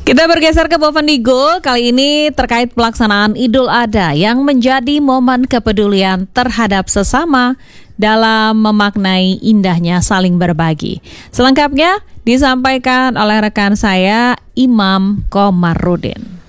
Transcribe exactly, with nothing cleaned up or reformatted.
Kita bergeser ke Bovendigul, kali ini terkait pelaksanaan Idul Adha yang menjadi momen kepedulian terhadap sesama dalam memaknai indahnya saling berbagi. Selengkapnya disampaikan oleh rekan saya Imam Komarudin.